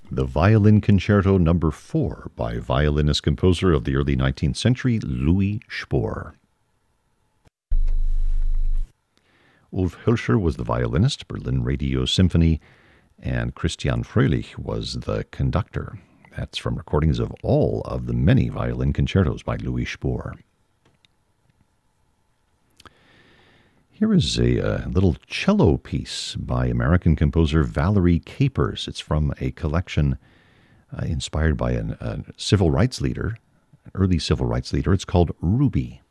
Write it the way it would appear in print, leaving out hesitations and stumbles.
The Violin Concerto No. 4 by violinist-composer of the early 19th century, Louis Spohr. Ulf Hölscher was the violinist, Berlin Radio Symphony, and Christian Fröhlich was the conductor. That's from recordings of all of the many violin concertos by Louis Spohr. Here is a little cello piece by American composer Valerie Capers. It's from a collection inspired by a civil rights leader, an early civil rights leader. It's called Ruby.